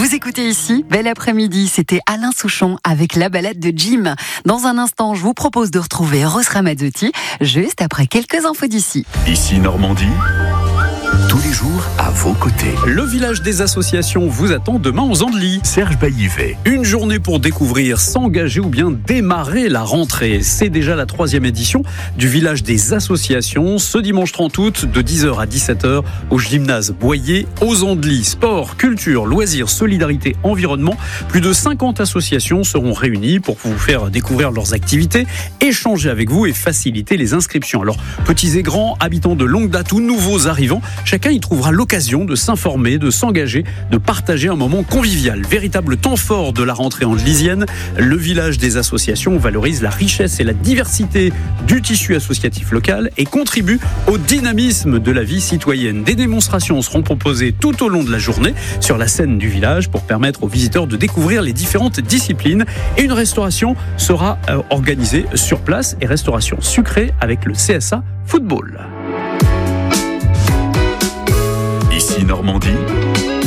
Vous écoutez ici, bel après-midi, c'était Alain Souchon avec la balade de Jim. Dans un instant, je vous propose de retrouver Rose Ramazzotti, juste après quelques infos d'ici. Ici Normandie, tous les jours à vos côtés. Le village des associations vous attend demain aux Andelys. Serge Baillivet. Une journée pour découvrir, s'engager ou bien démarrer la rentrée. C'est déjà la 3e édition du village des associations, ce dimanche 30 août de 10h à 17h au gymnase Boyer aux Andelys. Sport, culture, loisirs, solidarité, environnement. Plus de 50 associations seront réunies pour vous faire découvrir leurs activités, échanger avec vous et faciliter les inscriptions. Alors, petits et grands, habitants de longue date ou nouveaux arrivants, chacun y trouvera l'occasion de s'informer, de s'engager, de partager un moment convivial. Véritable temps fort de la rentrée andelisienne, le village des associations valorise la richesse et la diversité du tissu associatif local et contribue au dynamisme de la vie citoyenne. Des démonstrations seront proposées tout au long de la journée sur la scène du village pour permettre aux visiteurs de découvrir les différentes disciplines. Et une restauration sera organisée sur place, et restauration sucrée avec le CSA Football. Ici Normandie.